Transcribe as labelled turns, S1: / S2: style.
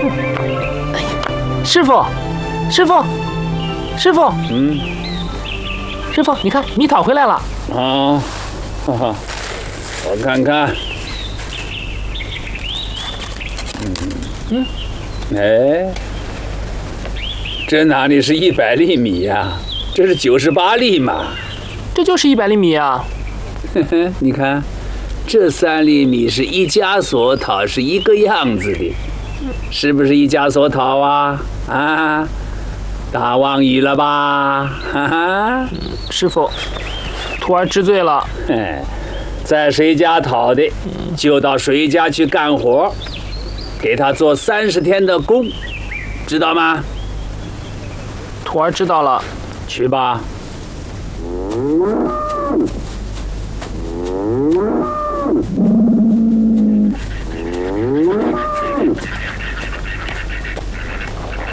S1: 师傅，师傅，师傅，师傅，你看米讨回来了。
S2: 哦，哈哈，我看看。哎，这哪里是100粒米呀？这是98粒嘛。
S1: 这就是100粒米啊。
S2: 你看，这3粒米是一家所讨，是一个样子的，是不是一家所讨啊？啊，大忘语了吧？哈哈。
S1: 师傅，徒儿知罪了。
S2: 哎，在谁家讨的，就到谁家去干活，给他做30天的工，知道吗？
S1: 徒儿知道了。
S2: 去吧。